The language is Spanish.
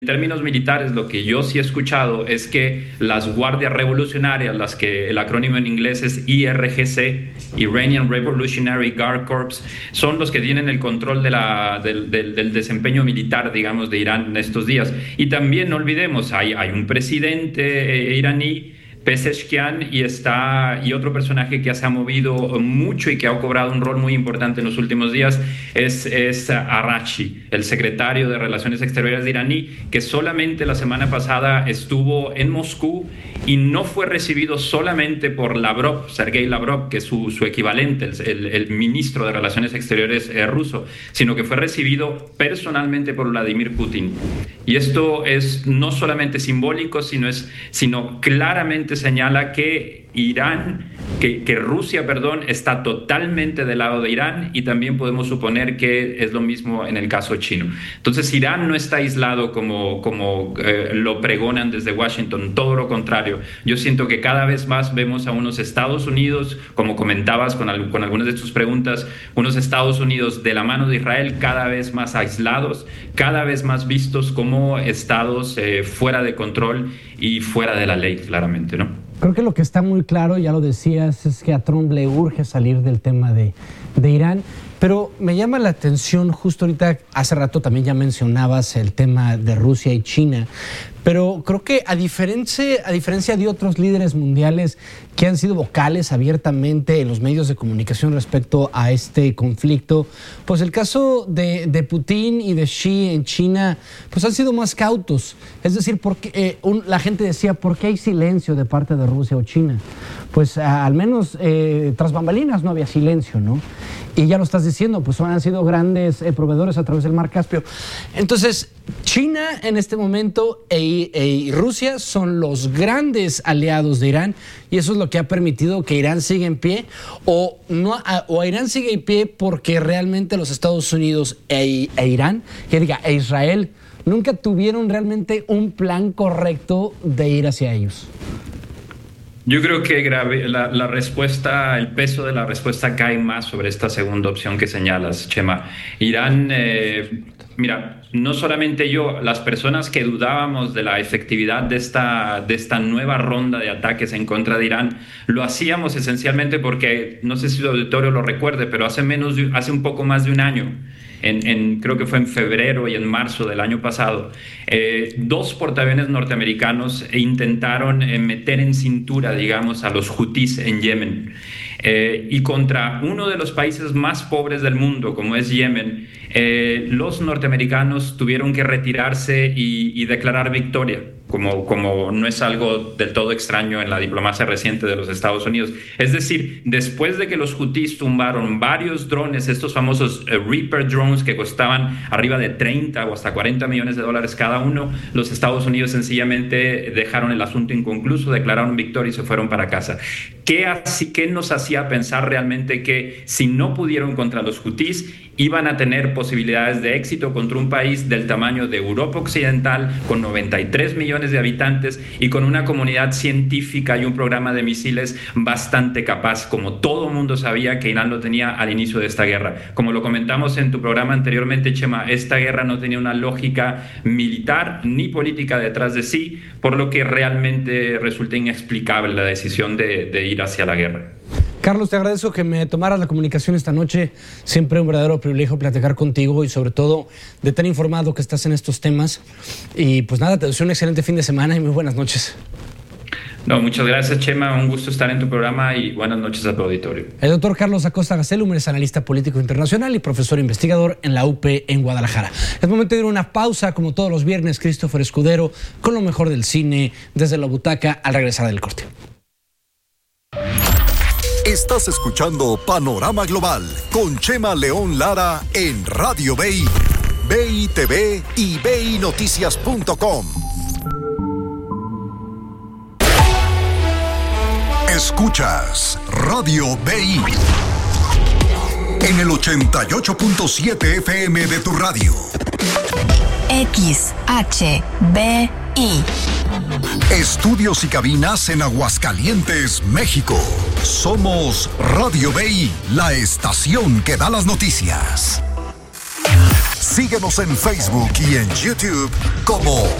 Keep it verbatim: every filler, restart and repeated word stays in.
En términos militares, lo que yo sí he escuchado es que las guardias revolucionarias, las que el acrónimo en inglés es I R G C, Iranian Revolutionary Guard Corps, son los que tienen el control de la, del, del, del desempeño militar, digamos, de Irán en estos días. Y también no olvidemos, hay, hay un presidente eh, iraní, Pezeshkian, y está y otro personaje que se ha movido mucho y que ha cobrado un rol muy importante en los últimos días es, es Araghchi, el secretario de Relaciones Exteriores de iraní, que solamente la semana pasada estuvo en Moscú y no fue recibido solamente por Lavrov, Sergei Lavrov, que es su, su equivalente, el, el, el ministro de Relaciones Exteriores eh, ruso, sino que fue recibido personalmente por Vladimir Putin. Y esto es no solamente simbólico, sino, es, sino claramente señala que Irán, que, que Rusia, perdón, está totalmente del lado de Irán, y también podemos suponer que es lo mismo en el caso chino. Entonces, Irán no está aislado como, como eh, lo pregonan desde Washington, todo lo contrario. Yo siento que cada vez más vemos a unos Estados Unidos, como comentabas con, al, con algunas de tus preguntas, unos Estados Unidos de la mano de Israel cada vez más aislados, cada vez más vistos como estados eh, fuera de control y fuera de la ley, claramente, ¿no? Creo que lo que está muy claro, ya lo decías, es que a Trump le urge salir del tema de, de Irán, pero me llama la atención, justo ahorita, hace rato también ya mencionabas el tema de Rusia y China, pero creo que a diferencia, a diferencia de otros líderes mundiales que han sido vocales abiertamente en los medios de comunicación respecto a este conflicto, pues el caso de, de Putin y de Xi en China pues han sido más cautos. Es decir, porque, eh, un, la gente decía, ¿por qué hay silencio de parte de Rusia o China? Pues a, al menos eh, tras bambalinas no había silencio, ¿no? Y ya lo estás diciendo, pues han sido grandes eh, proveedores a través del Mar Caspio. Entonces, China en este momento e, e Rusia son los grandes aliados de Irán, y eso es lo que ha permitido que Irán siga en pie, o, no, a, o Irán sigue en pie porque realmente los Estados Unidos e, e Irán, que diga, e Israel, nunca tuvieron realmente un plan correcto de ir hacia ellos. Yo creo que grave, la, la respuesta, el peso de la respuesta cae más sobre esta segunda opción que señalas, Chema. Irán, eh, mira, no solamente yo, las personas que dudábamos de la efectividad de esta, de esta nueva ronda de ataques en contra de Irán, lo hacíamos esencialmente porque, no sé si el auditorio lo recuerde, pero hace, menos de, hace un poco más de un año, En, en, creo que fue en febrero y en marzo del año pasado, eh, dos portaaviones norteamericanos intentaron eh, meter en cintura, digamos, a los hutíes en Yemen. Eh, y contra uno de los países más pobres del mundo, como es Yemen, eh, los norteamericanos tuvieron que retirarse y, y declarar victoria, como, como no es algo del todo extraño en la diplomacia reciente de los Estados Unidos. Es decir, después de que los hutíes tumbaron varios drones, estos famosos uh, Reaper drones que costaban arriba de treinta o hasta cuarenta millones de dólares cada uno, los Estados Unidos sencillamente dejaron el asunto inconcluso, declararon victoria y se fueron para casa. ¿Qué, así, qué nos hacía pensar realmente que si no pudieron contra los hutíes, iban a tener posibilidades de éxito contra un país del tamaño de Europa Occidental, con noventa y tres millones de habitantes y con una comunidad científica y un programa de misiles bastante capaz, como todo el mundo sabía que Irán lo tenía al inicio de esta guerra? Como lo comentamos en tu programa anteriormente, Chema, esta guerra no tenía una lógica militar ni política detrás de sí, por lo que realmente resulta inexplicable la decisión de, de ir hacia la guerra. Carlos, te agradezco que me tomaras la comunicación esta noche. Siempre un verdadero privilegio platicar contigo y sobre todo de tan informado que estás en estos temas. Y pues nada, te deseo un excelente fin de semana y muy buenas noches. No, muchas gracias, Chema. Un gusto estar en tu programa y buenas noches a tu auditorio. El doctor Carlos Acosta Gastelum es analista político internacional y profesor investigador en la U P en Guadalajara. Es momento de ir a una pausa, como todos los viernes, Christopher Escudero con lo mejor del cine desde la butaca al regresar del corte. Estás escuchando Panorama Global con Chema León Lara en Radio B I, B I T V y B I Noticias punto com. Escuchas Radio B I en el ochenta y ocho punto siete F M de tu radio. X H B I. Estudios y cabinas en Aguascalientes, México. Somos Radio B I, la estación que da las noticias. Síguenos en Facebook y en YouTube como